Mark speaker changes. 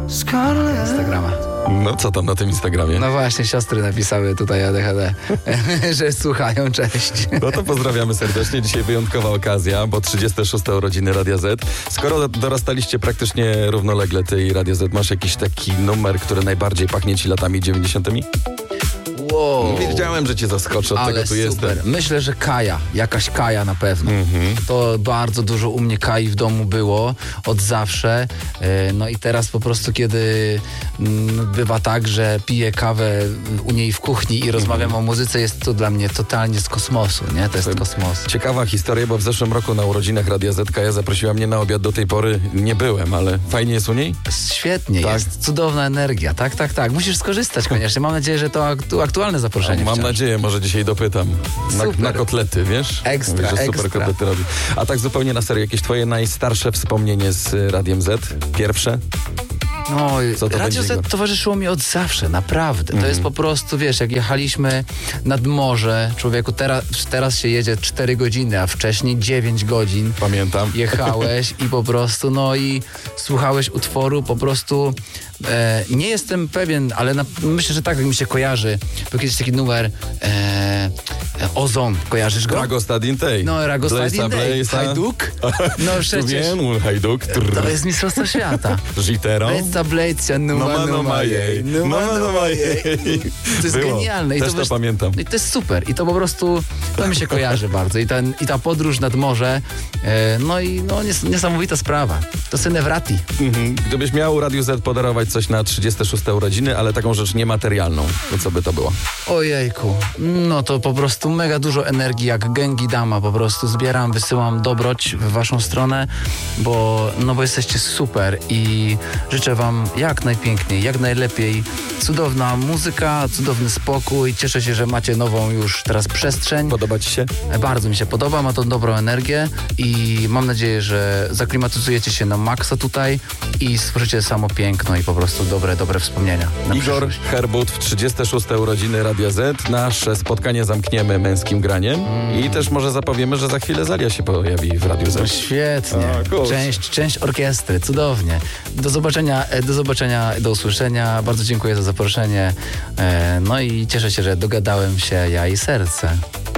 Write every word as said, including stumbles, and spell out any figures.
Speaker 1: Instagrama.
Speaker 2: No co tam na tym Instagramie?
Speaker 1: No właśnie, siostry napisały tutaj A D H D, że słuchają, cześć.
Speaker 2: No to pozdrawiamy serdecznie. Dzisiaj wyjątkowa okazja, bo trzydzieste szóste urodziny Radia Z. Skoro dorastaliście praktycznie równolegle ty i Radio Z, masz jakiś taki numer, który najbardziej pachnie ci latami dziewięćdziesiątymi?
Speaker 1: Wow.
Speaker 2: Wiedziałem, że cię zaskoczę, od
Speaker 1: Ale
Speaker 2: tego tu
Speaker 1: super.
Speaker 2: jestem.
Speaker 1: Myślę, że Kaja, jakaś Kaja na pewno.
Speaker 2: Mhm.
Speaker 1: To bardzo dużo u mnie Kai w domu było od zawsze. E, No i teraz po prostu, kiedy mm, bywa tak, że piję kawę u niej w kuchni i rozmawiam o muzyce, jest to dla mnie totalnie z kosmosu, nie? To jest kosmos.
Speaker 2: Ciekawa historia, bo w zeszłym roku na urodzinach Radia Z Kaja zaprosiła mnie na obiad. Do tej pory nie byłem, ale fajnie jest u niej?
Speaker 1: Świetnie,
Speaker 2: Tak.
Speaker 1: jest cudowna energia. Tak, tak, tak. Musisz skorzystać koniecznie. Mam nadzieję, że to aktu- aktualne zaproszenie.
Speaker 2: Mam
Speaker 1: wciąż.
Speaker 2: nadzieję, może dzisiaj dopytam. Na,
Speaker 1: Super.
Speaker 2: na kotlety, wiesz?
Speaker 1: Ekstra,
Speaker 2: Mówisz, że super
Speaker 1: ekstra.
Speaker 2: kotlety robi. A tak zupełnie na serio, jakieś twoje najstarsze wspomnienie z y, Radiem Z? Pierwsze?
Speaker 1: No,
Speaker 2: Co to
Speaker 1: Radio
Speaker 2: będzie,
Speaker 1: Z
Speaker 2: Igor?
Speaker 1: towarzyszyło mi od zawsze, naprawdę. To jest po prostu, wiesz, jak jechaliśmy nad morze, człowieku, teraz, teraz się jedzie cztery godziny, a wcześniej dziewięć godzin.
Speaker 2: Pamiętam.
Speaker 1: Jechałeś i po prostu, no i słuchałeś utworu, po prostu e, nie jestem pewien, ale na, myślę, że tak mi się kojarzy. Był kiedyś taki numer e, Ozon, kojarzysz go?
Speaker 2: Ragostadin tej.
Speaker 1: No, Ragostadin
Speaker 2: Blejsa,
Speaker 1: Day,
Speaker 2: Blejsa.
Speaker 1: Hajduk. No przecież
Speaker 2: Wiem, Hajduk.
Speaker 1: to jest Mistrzostwo Świata.
Speaker 2: Żitero.
Speaker 1: Blejca, blejcia, numa,
Speaker 2: Numa, numa jej. Numa, numa jej.
Speaker 1: To jest
Speaker 2: Było.
Speaker 1: genialne. I
Speaker 2: Też
Speaker 1: to,
Speaker 2: to
Speaker 1: wiesz,
Speaker 2: pamiętam.
Speaker 1: I to jest super. I to po prostu, to mi się kojarzy bardzo. I, ten, i ta podróż nad morze, e, no i no, nies, niesamowita sprawa. To Synevrati.
Speaker 2: Mhm. Gdybyś miał Radiu Z podarować coś na trzydzieste szóste urodziny, ale taką rzecz niematerialną, to co by to było?
Speaker 1: Ojejku. No to po prostu mega dużo energii, jak Gengi Dama. Po prostu zbieram, wysyłam dobroć w waszą stronę, bo, no bo jesteście super i życzę wam jak najpiękniej, jak najlepiej. Cudowna muzyka, cudowny spokój. Cieszę się, że macie nową już teraz przestrzeń.
Speaker 2: Podoba ci się?
Speaker 1: Bardzo mi się podoba, ma to dobrą energię i mam nadzieję, że zaklimatyzujecie się na maksa tutaj i stworzycie samo piękno i po prostu dobre, dobre wspomnienia na
Speaker 2: Igor
Speaker 1: przyszłość.
Speaker 2: Herbut w trzydzieste szóste urodziny Radia Z. Nasze spotkanie zamkniemy męskim graniem i też może zapowiemy, że za chwilę Zalia się pojawi w Radiu
Speaker 1: No
Speaker 2: Z.
Speaker 1: świetnie.
Speaker 2: A, kurczę.
Speaker 1: Część, część orkiestry, cudownie. Do zobaczenia, e, do zobaczenia, do usłyszenia. Bardzo dziękuję za zaproszenie. E, No i cieszę się, że dogadałem się ja i serce.